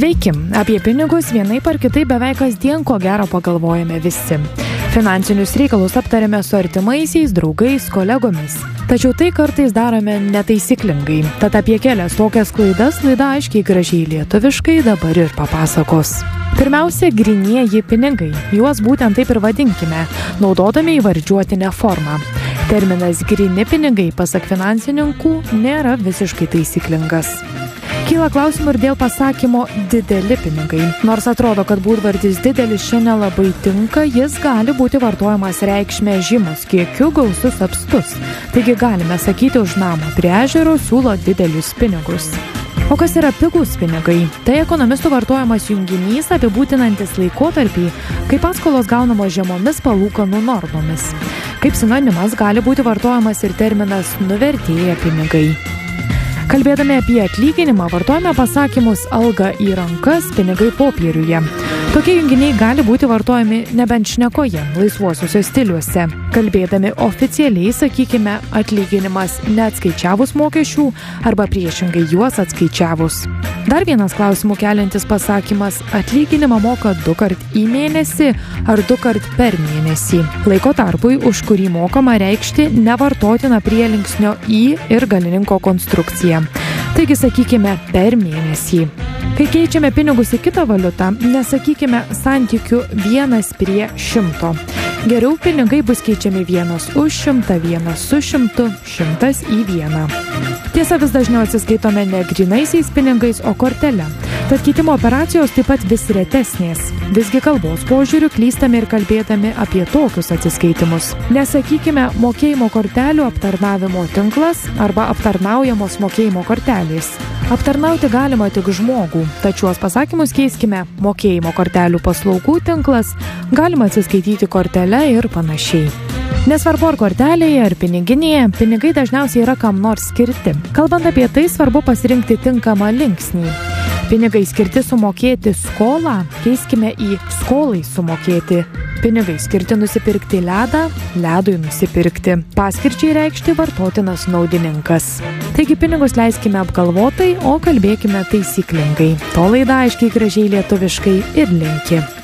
Sveiki, apie pinigus vienaip ar kitaip beveik kasdien ko gero pagalvojame visi. Finansinius reikalus aptarėme su artimaisiais, draugais, kolegomis. Tačiau tai kartais darome netaisyklingai. Tad apie kelias tokias klaidas laida aiškiai gražiai lietuviškai dabar ir papasakos. Pirmiausia, grynieji pinigai. Juos būtent taip ir vadinkime, naudodami įvardžiuotinę formą. Terminas gryni pinigai, pasak finansininkų, nėra visiškai taisyklingas. Kyla klausimų ir dėl pasakymo dideli pinigai. Nors atrodo, kad būdvardis didelis čia nelabai tinka, jis gali būti vartojamas reikšme žymus kiekiu, gausus, apstus. Taigi galime sakyti, už namo prie ežero siūlo didelius pinigus. O kas yra pigūs pinigai? Tai ekonomistų vartojamas junginys apibūdinantis laikotarpį, kai paskolos gaunamos žemomis palūkanų normomis. Kaip sinonimas gali būti vartojamas ir terminas nuvertėję pinigai. Kalbėdami apie atlyginimą, vartojame pasakymus alga į rankas, pinigai popieriuje. Tokie junginiai gali būti vartojami nebent šnekoje, laisvuosiuose stiliuose. Kalbėdami oficialiai, sakykime, atlyginimas neatskaičiavus mokesčių arba priešingai juos atskaičiavus. Dar vienas klausimų keliantis pasakymas – atlyginimą moka 2 kart į mėnesį ar 2 kart per mėnesį. Laiko tarpui, už kurį mokama reikšti nevartotina prielinksnio į ir galininko konstrukciją. Taigi sakykime per mėnesį. Kai keičiame pinigus į kitą valiutą, nesakykime santykių 1:100. Geriau pinigai bus keičiami 1 už 100, 1 su 100, 100 į 1. Tiesa, vis dažniau atsiskaitome ne grynaisiais pinigais, o kortele. Tad keitimo operacijos taip pat vis retesnės. Visgi kalbos požiūriu klystame ir kalbėdami apie tokius atsiskaitimus. Nesakykime mokėjimo kortelių aptarnavimo tinklas arba aptarnaujamos mokėjimo kortelės. Aptarnauti galima tik žmogų, tačiau šiuos pasakymus keiskime mokėjimo kortelių paslaugų tinklas, galima atsiskaityti kortele ir panašiai. Nesvarbu ar kortelėje, ar piniginėje, pinigai dažniausiai yra kam nors skirti. Kalbant apie tai, svarbu pasirinkti tinkamą linksnį. Pinigai skirti sumokėti skolą, keiskime į skolai sumokėti. Pinigai skirti nusipirkti ledą, ledui nusipirkti. Paskirčiai reikšti vartotinas naudininkas. Taigi pinigus leiskime apgalvotai, o kalbėkime taisyklingai. To laida aiškiai gražiai lietuviškai ir linki.